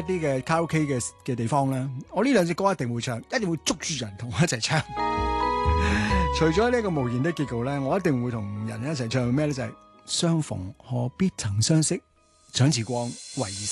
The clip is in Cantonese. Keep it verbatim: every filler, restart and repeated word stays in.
啲嘅卡拉 OK 嘅嘅地方咧，我呢兩隻歌一定會唱，一定會捉住人同我一齊唱。除咗呢個無言的結局咧，我一定會同人一齊唱咩咧？就係、是、相逢何必曾相識，長似光，為